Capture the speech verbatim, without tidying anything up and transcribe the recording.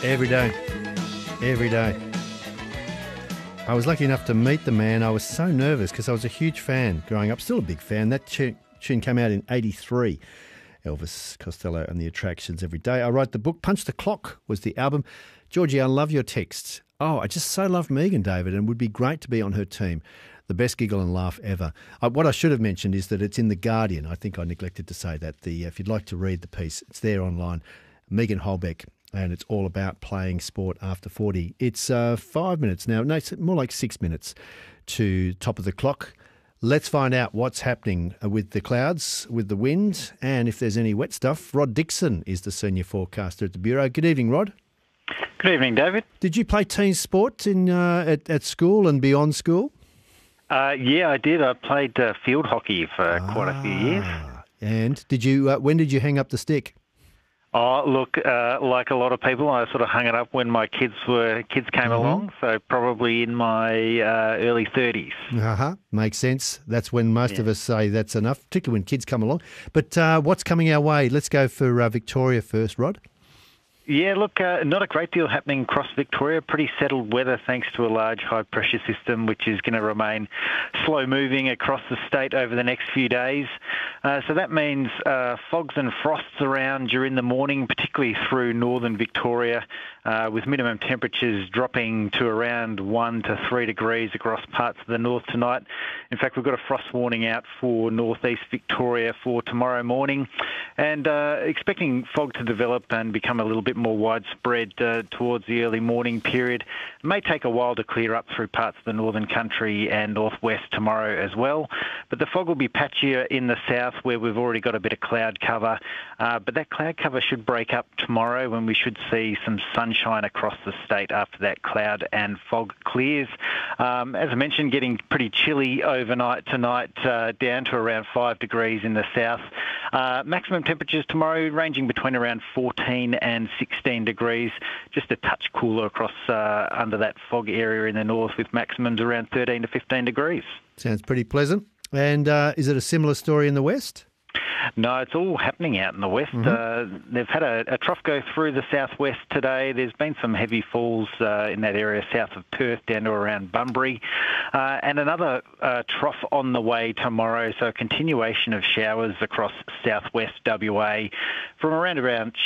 Every day. Every day. I was lucky enough to meet the man. I was so nervous because I was a huge fan growing up. Still a big fan. That tune, tune came out in eighty-three. Elvis Costello and the Attractions Every Day. I wrote the book. Punch the Clock was the album. Georgie, I love your texts. Oh, I just so love Megan, David, and would be great to be on her team. The best giggle and laugh ever. Uh, what I should have mentioned is that it's in The Guardian. I think I neglected to say that. The If you'd like to read the piece, it's there online. Megan Holbeck, and it's all about playing sport after forty. It's uh, five minutes now. No, it's more like six minutes to top of the clock. Let's find out what's happening with the clouds, with the wind, and if there's any wet stuff. Rod Dixon is the senior forecaster at the Bureau. Good evening, Rod. Good evening, David. Did you play team sport in uh, at, at school and beyond school? Uh, yeah, I did. I played uh, field hockey for ah, quite a few years. And did you? Uh, when did you hang up the stick? Oh, look, uh, like a lot of people, I sort of hung it up when my kids were kids came mm-hmm. along, so probably in my uh, early thirties. Uh-huh. Makes sense. That's when most yeah. of us say that's enough, particularly when kids come along. But uh, what's coming our way? Let's go for uh, Victoria first, Rod. Yeah, look, uh, not a great deal happening across Victoria. Pretty settled weather thanks to a large high-pressure system, which is going to remain slow-moving across the state over the next few days. Uh, so that means uh, fogs and frosts around during the morning, particularly through northern Victoria, uh, with minimum temperatures dropping to around one to three degrees across parts of the north tonight. In fact, we've got a frost warning out for northeast Victoria for tomorrow morning, and uh, expecting fog to develop and become a little bit more widespread uh, towards the early morning period. It may take a while to clear up through parts of the northern country and northwest tomorrow as well, but the fog will be patchier in the south where we've already got a bit of cloud cover, uh, but that cloud cover should break up tomorrow when we should see some sunshine across the state after that cloud and fog clears. Um, as I mentioned, getting pretty chilly overnight tonight, uh, down to around five degrees in the south. Uh, maximum temperatures tomorrow ranging between around fourteen and sixteen degrees, just a touch cooler across uh, under that fog area in the north with maximums around thirteen to fifteen degrees. Sounds pretty pleasant. And uh, is it a similar story in the west? No, it's all happening out in the west. Mm-hmm. Uh, they've had a, a trough go through the southwest today. There's been some heavy falls uh, in that area south of Perth down to around Bunbury. Uh, and another uh, trough on the way tomorrow, so a continuation of showers across southwest W A from around around